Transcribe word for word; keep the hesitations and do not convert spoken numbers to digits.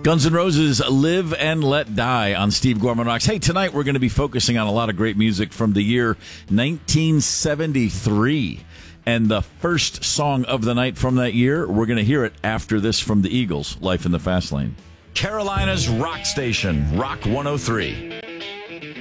Guns N' Roses, Live and Let Die on Steve Gorman Rocks. Hey, tonight we're going to be focusing on a lot of great music from the year nineteen seventy-three. And the first song of the night from that year, we're going to hear it after this from the Eagles, Life in the Fast Lane. Carolina's Rock Station, Rock one oh three.